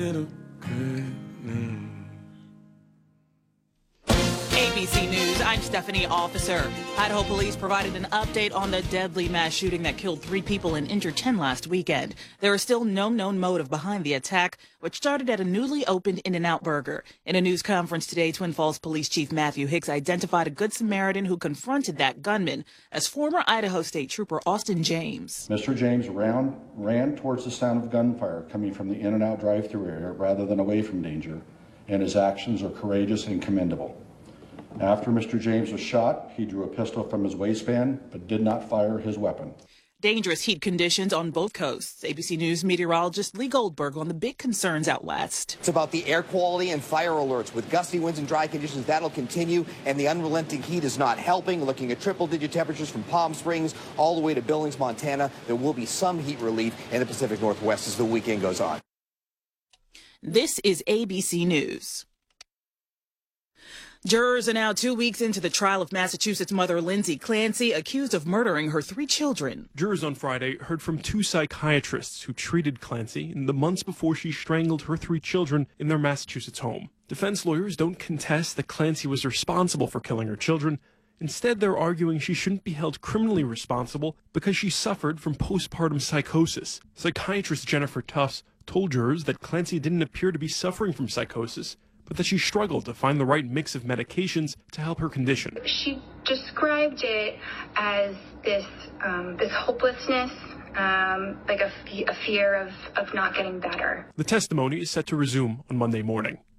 ABC News, I'm Stephanie Officer. Idaho police provided an update on the deadly mass shooting that killed 3 people and injured 10 last weekend. There is still no known motive behind the attack, which started at a newly opened In-N-Out Burger. In a news conference today, Twin Falls Police Chief Matthew Hicks identified a Good Samaritan who confronted that gunman as former Idaho State Trooper Austin James. Mr. James ran towards the sound of gunfire coming from the In-N-Out drive-thru area rather than away from danger, and his actions are courageous and commendable. After Mr. James was shot, he drew a pistol from his waistband, but did not fire his weapon. Dangerous heat conditions on both coasts. ABC News meteorologist Lee Goldberg on the big concerns out west. It's about the air quality and fire alerts. With gusty winds and dry conditions, that'll continue, and the unrelenting heat is not helping. Looking at triple-digit temperatures from Palm Springs all the way to Billings, Montana. There will be some heat relief in the Pacific Northwest as the weekend goes on. This is ABC News. Jurors are now 2 weeks into the trial of Massachusetts mother Lindsay Clancy, accused of murdering her 3 children. Jurors on Friday heard from 2 psychiatrists who treated Clancy in the months before she strangled her 3 children in their Massachusetts home. Defense lawyers don't contest that Clancy was responsible for killing her children. Instead, they're arguing she shouldn't be held criminally responsible because she suffered from postpartum psychosis. Psychiatrist Jennifer Tufts told jurors that Clancy didn't appear to be suffering from psychosis, but that she struggled to find the right mix of medications to help her condition. She described it as this hopelessness, like a fear of not getting better. The testimony is set to resume on Monday morning.